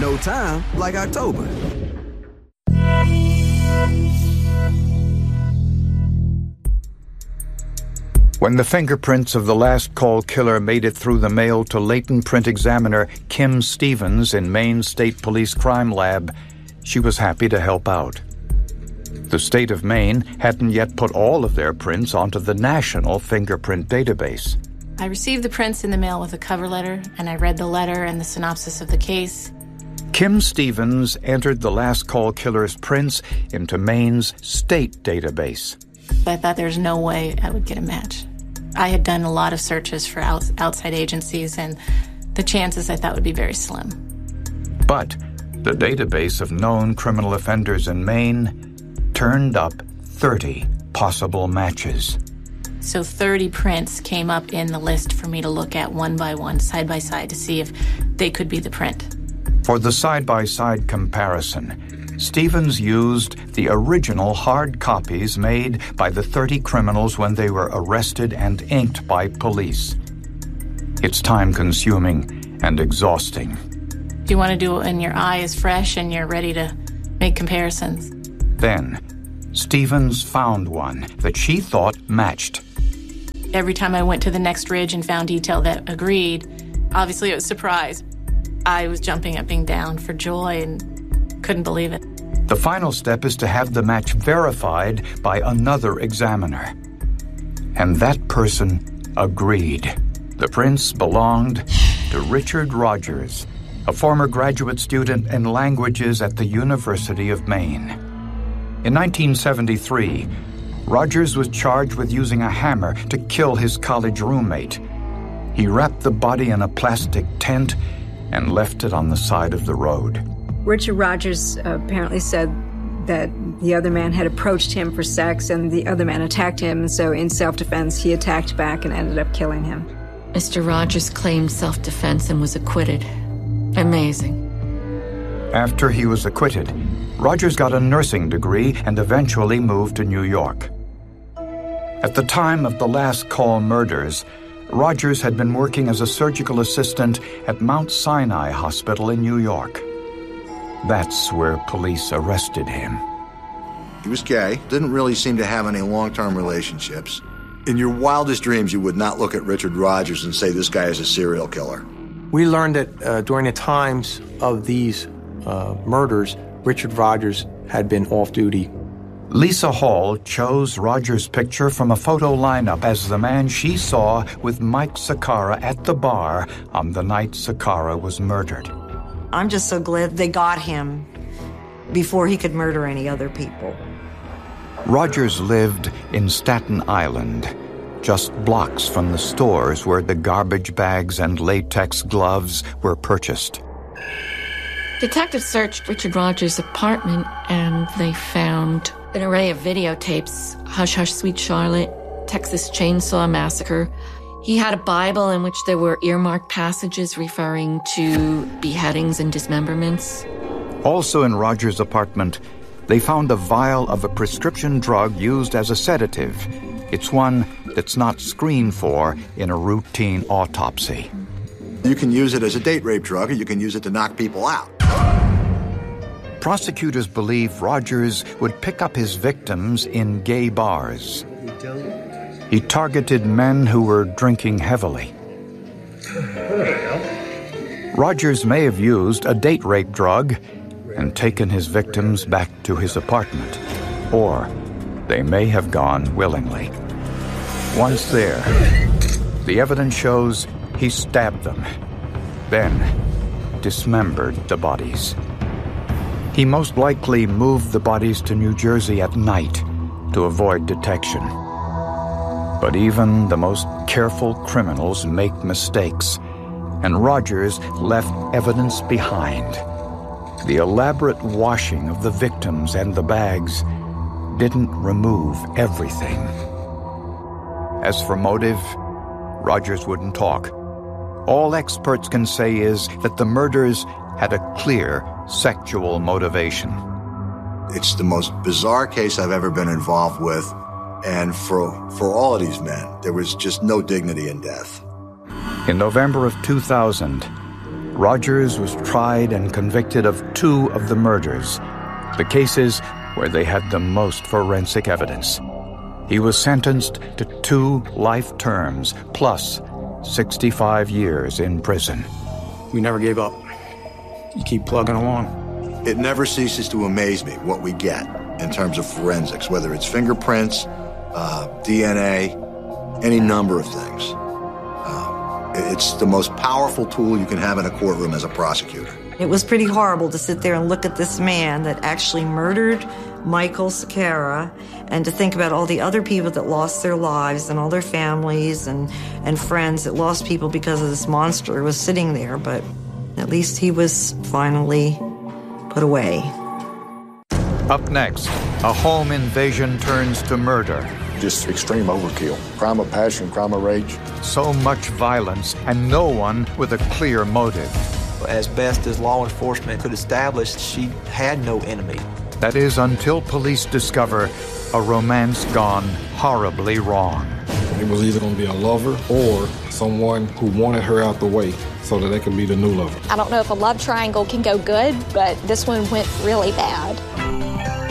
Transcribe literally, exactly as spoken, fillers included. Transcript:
no time like October. When the fingerprints of the last call killer made it through the mail to latent print examiner Kim Stevens in Maine State Police Crime Lab, she was happy to help out. The state of Maine hadn't yet put all of their prints onto the national fingerprint database. I received the prints in the mail with a cover letter, and I read the letter and the synopsis of the case. Kim Stevens entered the last call killer's prints into Maine's state database. I thought there's no way I would get a match. I had done a lot of searches for out- outside agencies, and the chances I thought would be very slim. But the database of known criminal offenders in Maine turned up thirty possible matches. So thirty prints came up in the list for me to look at one by one, side by side, to see if they could be the print. For the side-by-side comparison, Stevens used the original hard copies made by the thirty criminals when they were arrested and inked by police. It's time-consuming and exhausting. You want to do it when your eye is fresh and you're ready to make comparisons. Then, Stevens found one that she thought matched. Every time I went to the next ridge and found detail that agreed, obviously it was a surprise. I was jumping up and down for joy and couldn't believe it. The final step is to have the match verified by another examiner. And that person agreed. The prints belonged to Richard Rogers, a former graduate student in languages at the University of Maine. In nineteen seventy-three, Rogers was charged with using a hammer to kill his college roommate. He wrapped the body in a plastic tent and left it on the side of the road. Richard Rogers uh, apparently said that the other man had approached him for sex and the other man attacked him, and so in self-defense he attacked back and ended up killing him. Mister Rogers claimed self-defense and was acquitted. Amazing. After he was acquitted, Rogers got a nursing degree and eventually moved to New York. At the time of the last call murders, Rogers had been working as a surgical assistant at Mount Sinai Hospital in New York. That's where police arrested him. He was gay, didn't really seem to have any long-term relationships. In your wildest dreams, you would not look at Richard Rogers and say this guy is a serial killer. We learned that uh, during the times of these uh, murders, Richard Rogers had been off-duty. Lisa Hall chose Rogers' picture from a photo lineup as the man she saw with Mike Sakara at the bar on the night Sakara was murdered. I'm just so glad they got him before he could murder any other people. Rogers lived in Staten Island, just blocks from the stores where the garbage bags and latex gloves were purchased. Detectives searched Richard Rogers' apartment and they found an array of videotapes: Hush Hush Sweet Charlotte, Texas Chainsaw Massacre. He had a Bible in which there were earmarked passages referring to beheadings and dismemberments. Also in Rogers' apartment, they found a vial of a prescription drug used as a sedative. It's one that's not screened for in a routine autopsy. You can use it as a date rape drug, or you can use it to knock people out. Prosecutors believe Rogers would pick up his victims in gay bars. He targeted men who were drinking heavily. Rogers may have used a date rape drug and taken his victims back to his apartment, or they may have gone willingly. Once there, the evidence shows he stabbed them, then dismembered the bodies. He most likely moved the bodies to New Jersey at night to avoid detection. But even the most careful criminals make mistakes, and Rogers left evidence behind. The elaborate washing of the victims and the bags didn't remove everything. As for motive, Rogers wouldn't talk. All experts can say is that the murders had a clear sexual motivation. It's the most bizarre case I've ever been involved with, and for for all of these men, there was just no dignity in death. In November of two thousand, Rogers was tried and convicted of two of the murders, the cases where they had the most forensic evidence. He was sentenced to two life terms plus sixty-five years in prison. We never gave up. You keep plugging along. It never ceases to amaze me what we get in terms of forensics, whether it's fingerprints, uh, D N A, any number of things. Uh, it's the most powerful tool you can have in a courtroom as a prosecutor. It was pretty horrible to sit there and look at this man that actually murdered Michael Sequeira, and to think about all the other people that lost their lives and all their families and, and friends that lost people because of this monster was sitting there, but at least he was finally put away. Up next, a home invasion turns to murder. Just extreme overkill. Crime of passion, crime of rage. So much violence and no one with a clear motive. As best as law enforcement could establish, she had no enemy. That is, until police discover a romance gone horribly wrong. It was either going to be a lover or someone who wanted her out the way so that they could be the new lover. I don't know if a love triangle can go good, but this one went really bad.